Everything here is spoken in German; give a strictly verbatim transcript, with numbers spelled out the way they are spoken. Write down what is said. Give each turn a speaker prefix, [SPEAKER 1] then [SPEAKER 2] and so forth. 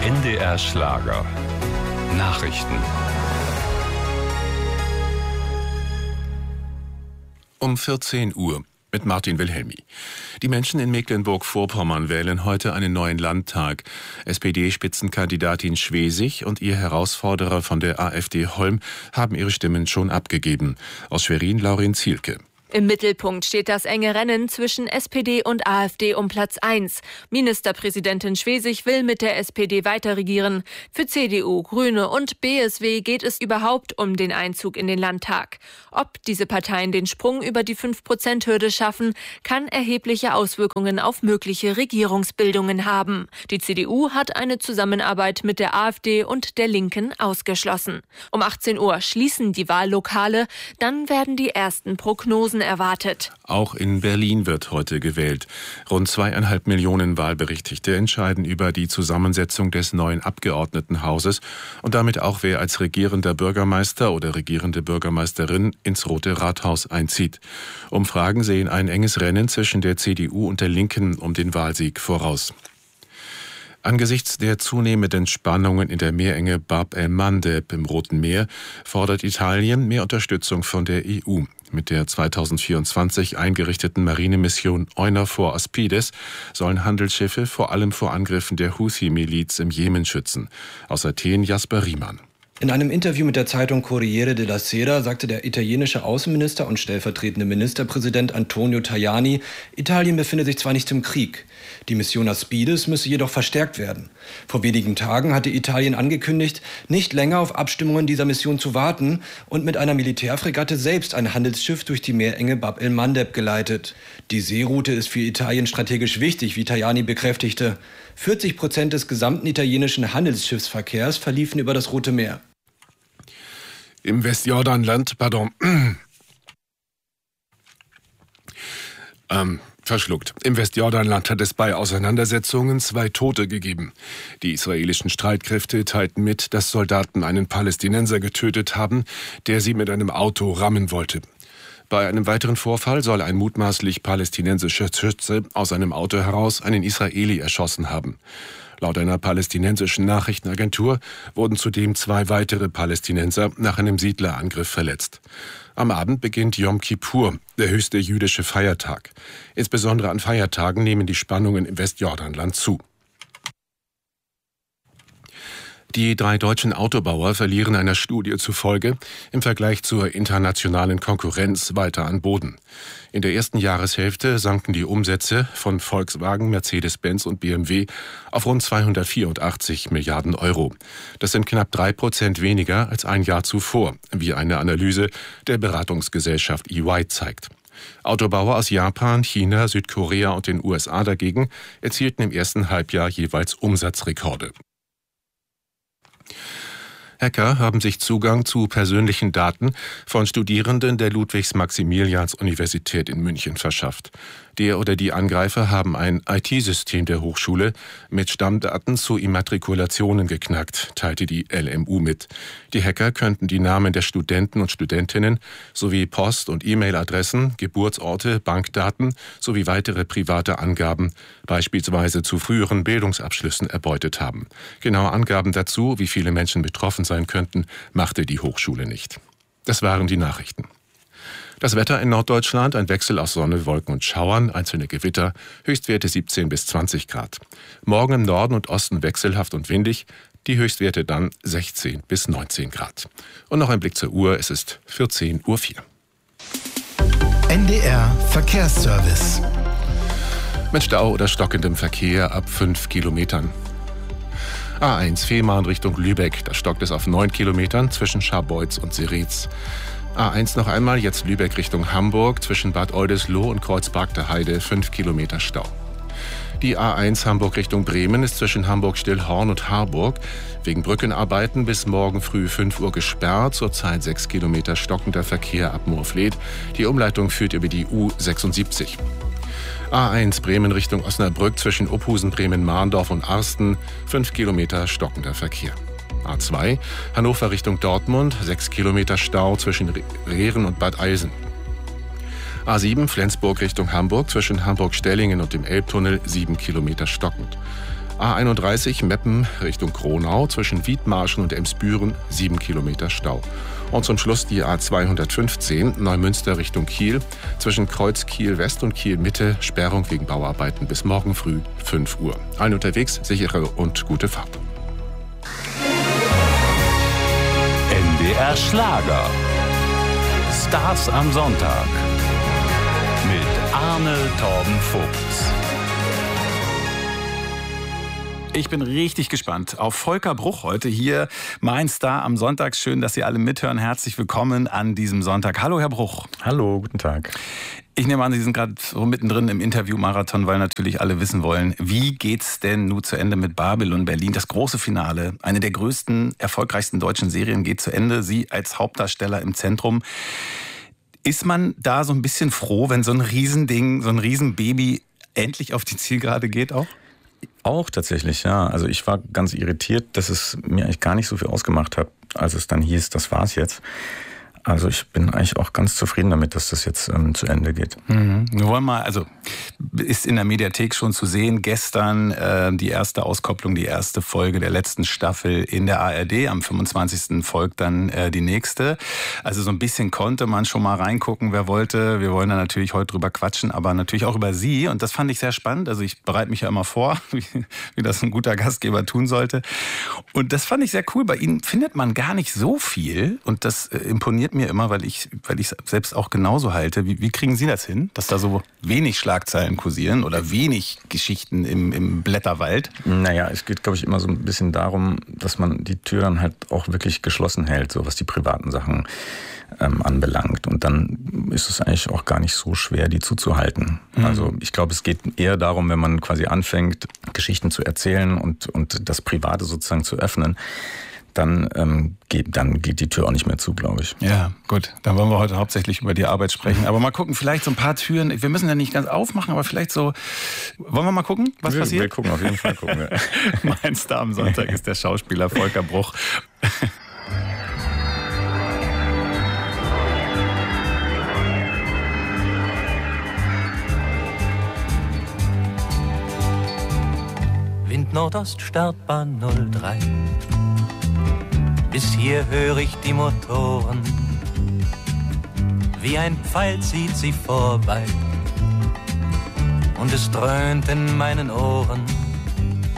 [SPEAKER 1] N D R Schlager. Nachrichten.
[SPEAKER 2] Um vierzehn Uhr mit Martin Wilhelmi. Die Menschen in Mecklenburg-Vorpommern wählen heute einen neuen Landtag. S P D-Spitzenkandidatin Schwesig und ihr Herausforderer von der AfD Holm haben ihre Stimmen schon abgegeben. Aus Schwerin Laurin Zielke.
[SPEAKER 3] Im Mittelpunkt steht das enge Rennen zwischen S P D und AfD um Platz eins. Ministerpräsidentin Schwesig will mit der S P D weiterregieren. Für C D U, Grüne und B S W geht es überhaupt um den Einzug in den Landtag. Ob diese Parteien den Sprung über die fünf Prozent Hürde schaffen, kann erhebliche Auswirkungen auf mögliche Regierungsbildungen haben. Die C D U hat eine Zusammenarbeit mit der AfD und der Linken ausgeschlossen. Um achtzehn Uhr schließen die Wahllokale, dann werden die ersten Prognosen erwartet.
[SPEAKER 2] Auch in Berlin wird heute gewählt. Rund zweieinhalb Millionen Wahlberechtigte entscheiden über die Zusammensetzung des neuen Abgeordnetenhauses und damit auch, wer als regierender Bürgermeister oder regierende Bürgermeisterin ins Rote Rathaus einzieht. Umfragen sehen ein enges Rennen zwischen der C D U und der Linken um den Wahlsieg voraus. Angesichts der zunehmenden Spannungen in der Meerenge Bab el-Mandeb im Roten Meer fordert Italien mehr Unterstützung von der E U. Mit der zweitausendvierundzwanzig eingerichteten Marinemission EUNAVFOR Aspides sollen Handelsschiffe vor allem vor Angriffen der Houthi-Miliz im Jemen schützen. Aus Athen Jasper Riemann.
[SPEAKER 4] In einem Interview mit der Zeitung Corriere della Sera sagte der italienische Außenminister und stellvertretende Ministerpräsident Antonio Tajani, Italien befinde sich zwar nicht im Krieg, die Mission Aspides müsse jedoch verstärkt werden. Vor wenigen Tagen hatte Italien angekündigt, nicht länger auf Abstimmungen dieser Mission zu warten und mit einer Militärfregatte selbst ein Handelsschiff durch die Meerenge Bab el-Mandeb geleitet. Die Seeroute ist für Italien strategisch wichtig, wie Tajani bekräftigte. vierzig Prozent des gesamten italienischen Handelsschiffsverkehrs verliefen über das Rote Meer.
[SPEAKER 2] Im Westjordanland, pardon, ähm, verschluckt. Im Westjordanland hat es bei Auseinandersetzungen zwei Tote gegeben. Die israelischen Streitkräfte teilten mit, dass Soldaten einen Palästinenser getötet haben, der sie mit einem Auto rammen wollte. Bei einem weiteren Vorfall soll ein mutmaßlich palästinensischer Schütze aus einem Auto heraus einen Israeli erschossen haben. Laut einer palästinensischen Nachrichtenagentur wurden zudem zwei weitere Palästinenser nach einem Siedlerangriff verletzt. Am Abend beginnt Yom Kippur, der höchste jüdische Feiertag. Insbesondere an Feiertagen nehmen die Spannungen im Westjordanland zu. Die drei deutschen Autobauer verlieren einer Studie zufolge im Vergleich zur internationalen Konkurrenz weiter an Boden. In der ersten Jahreshälfte sanken die Umsätze von Volkswagen, Mercedes-Benz und B M W auf rund zweihundertvierundachtzig Milliarden Euro. Das sind knapp drei Prozent weniger als ein Jahr zuvor, wie eine Analyse der Beratungsgesellschaft E Y zeigt. Autobauer aus Japan, China, Südkorea und den U S A dagegen erzielten im ersten Halbjahr jeweils Umsatzrekorde. Hacker haben sich Zugang zu persönlichen Daten von Studierenden der Ludwigs-Maximilians-Universität in München verschafft. Der oder die Angreifer haben ein I T-System der Hochschule mit Stammdaten zu Immatrikulationen geknackt, teilte die L M U mit. Die Hacker könnten die Namen der Studenten und Studentinnen sowie Post- und E-Mail-Adressen, Geburtsorte, Bankdaten sowie weitere private Angaben, beispielsweise zu früheren Bildungsabschlüssen, erbeutet haben. Genaue Angaben dazu, wie viele Menschen betroffen sein könnten, machte die Hochschule nicht. Das waren die Nachrichten. Das Wetter in Norddeutschland, ein Wechsel aus Sonne, Wolken und Schauern, einzelne Gewitter, Höchstwerte siebzehn bis zwanzig Grad. Morgen im Norden und Osten wechselhaft und windig, die Höchstwerte dann sechzehn bis neunzehn Grad. Und noch ein Blick zur Uhr, es ist vierzehn Uhr vier.
[SPEAKER 5] N D R Verkehrsservice.
[SPEAKER 2] Mit Stau oder stockendem Verkehr ab fünf Kilometern. A eins Fehmarn Richtung Lübeck, da stockt es auf neun Kilometern zwischen Scharbeutz und Seretz. A eins noch einmal, jetzt Lübeck Richtung Hamburg, zwischen Bad Oldesloe und Kreuzberg der Heide, fünf Kilometer Stau. Die A eins Hamburg Richtung Bremen ist zwischen Hamburg-Stillhorn und Harburg wegen Brückenarbeiten bis morgen früh fünf Uhr gesperrt, zurzeit sechs Kilometer stockender Verkehr ab Moorfleet. Die Umleitung führt über die U sechsundsiebzig. A eins Bremen Richtung Osnabrück zwischen Ophusen, Bremen-Mahndorf und Arsten, fünf Kilometer stockender Verkehr. A zwei Hannover Richtung Dortmund, sechs Kilometer Stau zwischen Rehren und Bad Eilsen. A sieben Flensburg Richtung Hamburg zwischen Hamburg-Stellingen und dem Elbtunnel, sieben Kilometer stockend. A einunddreißig Meppen Richtung Kronau zwischen Wiedmarschen und Emsbüren sieben Kilometer Stau. Und zum Schluss die A zweihundertfünfzehn Neumünster Richtung Kiel zwischen Kreuz Kiel West und Kiel Mitte Sperrung wegen Bauarbeiten bis morgen früh fünf Uhr. Allen unterwegs sichere und gute Fahrt.
[SPEAKER 1] N D R Schlager. Stars am Sonntag. Mit Arne Torben Vogts.
[SPEAKER 6] Ich bin richtig gespannt auf Volker Bruch heute hier, mein Star am Sonntag. Schön, dass Sie alle mithören. Herzlich willkommen an diesem Sonntag. Hallo, Herr Bruch.
[SPEAKER 7] Hallo, guten Tag.
[SPEAKER 6] Ich nehme an, Sie sind gerade so mittendrin im Interviewmarathon, weil natürlich alle wissen wollen, wie geht's denn nun zu Ende mit Babylon Berlin? Das große Finale, eine der größten, erfolgreichsten deutschen Serien geht zu Ende. Sie als Hauptdarsteller im Zentrum. Ist man da so ein bisschen froh, wenn so ein Riesending, so ein Riesenbaby endlich auf die Zielgerade geht auch?
[SPEAKER 7] Auch tatsächlich, ja. Also ich war ganz irritiert, dass es mir eigentlich gar nicht so viel ausgemacht hat, als es dann hieß, das war's jetzt. Also ich bin eigentlich auch ganz zufrieden damit, dass das jetzt ähm, zu Ende geht.
[SPEAKER 6] Mhm. Wir wollen mal, also ist in der Mediathek schon zu sehen, gestern äh, die erste Auskopplung, die erste Folge der letzten Staffel in der A R D. Am fünfundzwanzigsten folgt dann äh, die nächste. Also so ein bisschen konnte man schon mal reingucken, wer wollte. Wir wollen da natürlich heute drüber quatschen, aber natürlich auch über Sie. Und das fand ich sehr spannend. Also ich bereite mich ja immer vor, wie, wie das ein guter Gastgeber tun sollte. Und das fand ich sehr cool. Bei Ihnen findet man gar nicht so viel. Und das äh, imponiert mir immer, weil ich weil ich selbst auch genauso halte. Wie, wie kriegen Sie das hin, dass da so wenig Schlagzeilen kursieren oder wenig Geschichten im, im Blätterwald?
[SPEAKER 7] Naja, es geht, glaube ich, immer so ein bisschen darum, dass man die Tür dann halt auch wirklich geschlossen hält, so was die privaten Sachen ähm, anbelangt. Und dann ist es eigentlich auch gar nicht so schwer, die zuzuhalten. Mhm. Also ich glaube, es geht eher darum, wenn man quasi anfängt, Geschichten zu erzählen und, und das Private sozusagen zu öffnen, Dann, ähm, geht, dann geht die Tür auch nicht mehr zu, glaube ich.
[SPEAKER 6] Ja, gut. Dann wollen wir heute hauptsächlich über die Arbeit sprechen. Aber mal gucken, vielleicht so ein paar Türen. Wir müssen ja nicht ganz aufmachen, aber vielleicht so. Wollen wir mal gucken, was
[SPEAKER 7] wir,
[SPEAKER 6] passiert?
[SPEAKER 7] Wir gucken, auf jeden Fall gucken wir.
[SPEAKER 6] Mein Star am Sonntag ist der Schauspieler Volker Bruch.
[SPEAKER 8] Wind Nordost, Startbahn null drei. Bis hier höre ich die Motoren, wie ein Pfeil zieht sie vorbei und es dröhnt in meinen Ohren.